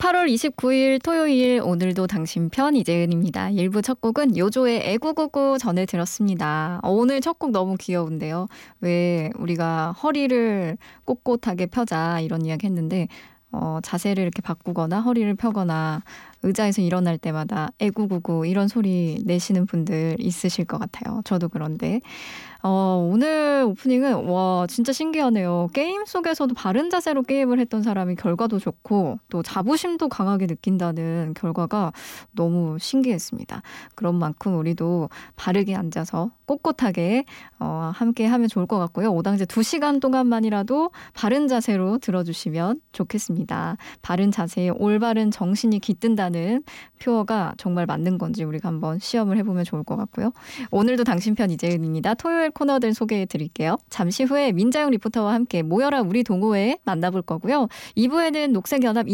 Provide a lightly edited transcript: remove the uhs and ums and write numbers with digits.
8월 29일 토요일 오늘도 당신 편 이재은입니다. 1부 첫 곡은 요조의 애구구구 전해 들었습니다. 오늘 첫 곡 너무 귀여운데요. 왜 우리가 허리를 꼿꼿하게 펴자 이런 이야기 했는데 자세를 이렇게 바꾸거나 허리를 펴거나 의자에서 일어날 때마다 애구구구 이런 소리 내시는 분들 있으실 것 같아요. 저도 그런데 오늘 오프닝은 와 진짜 신기하네요. 게임 속에서도 바른 자세로 게임을 했던 사람이 결과도 좋고 또 자부심도 강하게 느낀다는 결과가 너무 신기했습니다. 그런 만큼 우리도 바르게 앉아서 꼿꼿하게 함께 하면 좋을 것 같고요. 오당제 2시간 동안만이라도 바른 자세로 들어주시면 좋겠습니다. 바른 자세에 올바른 정신이 깃든다는 표어가 정말 맞는 건지 우리가 한번 시험을 해보면 좋을 것 같고요. 오늘도 당신 편 이재은입니다. 토요일 코너들 소개해 드릴게요. 잠시 후에 민자영 리포터와 함께 모여라 우리 동호회 만나볼 거고요. 2부에는 녹색연합